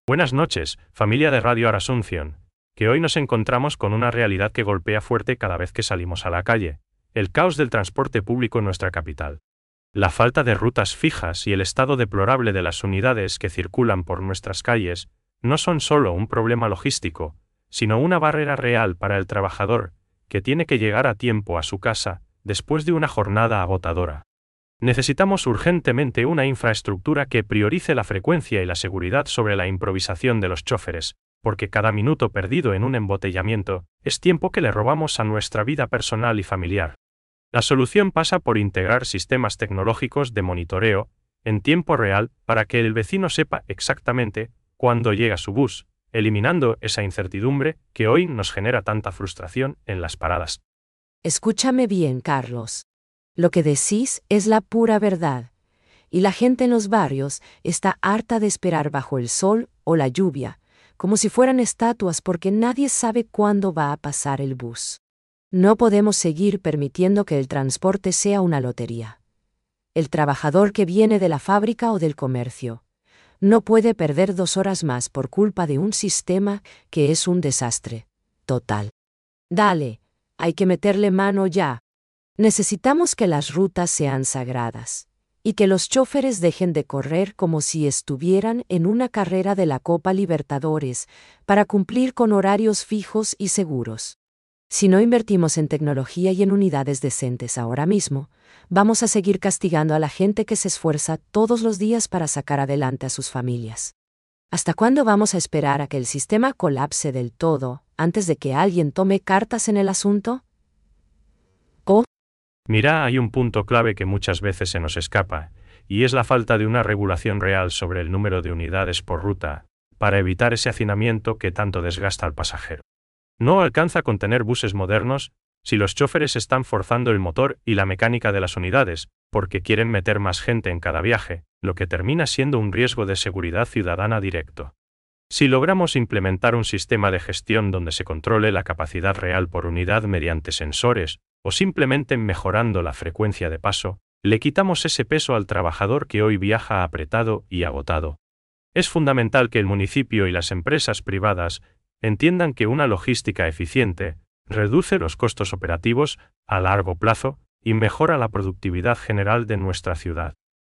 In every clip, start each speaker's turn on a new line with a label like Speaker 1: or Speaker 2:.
Speaker 1: Buenas noches, familia de Radio Asunción, que hoy nos encontramos con una realidad que golpea fuerte cada vez que salimos a la calle: el caos del transporte público en nuestra capital. La falta de rutas fijas y el estado deplorable de las unidades que circulan por nuestras calles no son solo un problema logístico, sino una barrera real para el trabajador, que tiene que llegar a tiempo a su casa después de una jornada agotadora. Necesitamos urgentemente una infraestructura que priorice la frecuencia y la seguridad sobre la improvisación de los chóferes, porque cada minuto perdido en un embotellamiento es tiempo que le robamos a nuestra vida personal y familiar. La solución pasa por integrar sistemas tecnológicos de monitoreo en tiempo real para que el vecino sepa exactamente cuándo llega su bus, eliminando esa incertidumbre que hoy nos genera tanta frustración en las paradas.
Speaker 2: Escúchame bien, Carlos. Lo que decís es la pura verdad. Y la gente en los barrios está harta de esperar bajo el sol o la lluvia, como si fueran estatuas, porque nadie sabe cuándo va a pasar el bus. No podemos seguir permitiendo que el transporte sea una lotería. El trabajador que viene de la fábrica o del comercio no puede perder 2 horas más por culpa de un sistema que es un desastre total. Dale, hay que meterle mano ya. Necesitamos que las rutas sean sagradas y que los choferes dejen de correr como si estuvieran en una carrera de la Copa Libertadores para cumplir con horarios fijos y seguros. Si no invertimos en tecnología y en unidades decentes ahora mismo, vamos a seguir castigando a la gente que se esfuerza todos los días para sacar adelante a sus familias. ¿Hasta cuándo vamos a esperar a que el sistema colapse del todo antes de que alguien tome cartas en el asunto?
Speaker 1: Mira, hay un punto clave que muchas veces se nos escapa, y es la falta de una regulación real sobre el número de unidades por ruta, para evitar ese hacinamiento que tanto desgasta al pasajero. No alcanza con tener buses modernos si los choferes están forzando el motor y la mecánica de las unidades, porque quieren meter más gente en cada viaje, lo que termina siendo un riesgo de seguridad ciudadana directo. Si logramos implementar un sistema de gestión donde se controle la capacidad real por unidad mediante sensores, o simplemente mejorando la frecuencia de paso, le quitamos ese peso al trabajador que hoy viaja apretado y agotado. Es fundamental que el municipio y las empresas privadas entiendan que una logística eficiente reduce los costos operativos a largo plazo y mejora la productividad general de nuestra ciudad.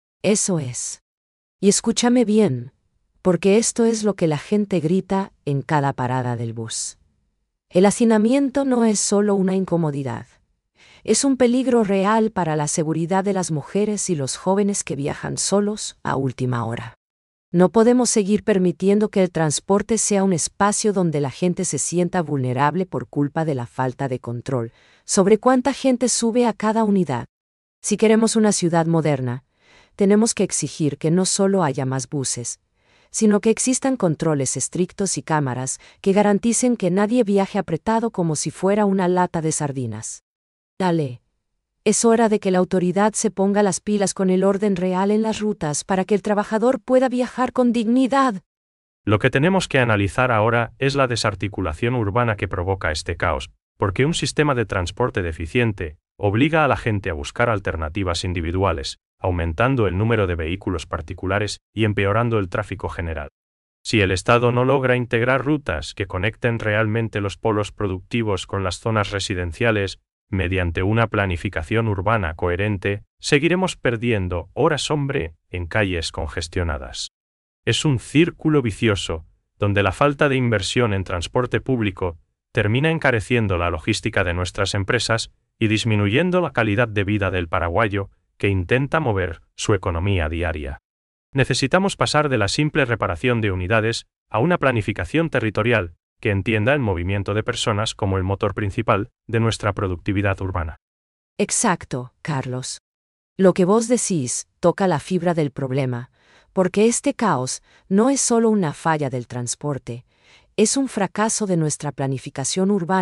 Speaker 2: Eso es. Y escúchame bien, porque esto es lo que la gente grita en cada parada del bus. El hacinamiento no es solo una incomodidad. Es un peligro real para la seguridad de las mujeres y los jóvenes que viajan solos a última hora. No podemos seguir permitiendo que el transporte sea un espacio donde la gente se sienta vulnerable por culpa de la falta de control sobre cuánta gente sube a cada unidad. Si queremos una ciudad moderna, tenemos que exigir que no solo haya más buses, sino que existan controles estrictos y cámaras que garanticen que nadie viaje apretado como si fuera una lata de sardinas. Dale. Es hora de que la autoridad se ponga las pilas con el orden real en las rutas para que el trabajador pueda viajar con dignidad.
Speaker 1: Lo que tenemos que analizar ahora es la desarticulación urbana que provoca este caos, porque un sistema de transporte deficiente obliga a la gente a buscar alternativas individuales, aumentando el número de vehículos particulares y empeorando el tráfico general. Si el Estado no logra integrar rutas que conecten realmente los polos productivos con las zonas residenciales, mediante una planificación urbana coherente, seguiremos perdiendo horas hombre en calles congestionadas. Es un círculo vicioso, donde la falta de inversión en transporte público termina encareciendo la logística de nuestras empresas y disminuyendo la calidad de vida del paraguayo que intenta mover su economía diaria. Necesitamos pasar de la simple reparación de unidades a una planificación territorial que entienda el movimiento de personas como el motor principal de nuestra productividad urbana.
Speaker 2: Exacto, Carlos. Lo que vos decís toca la fibra del problema, porque este caos no es solo una falla del transporte, es un fracaso de nuestra planificación urbana.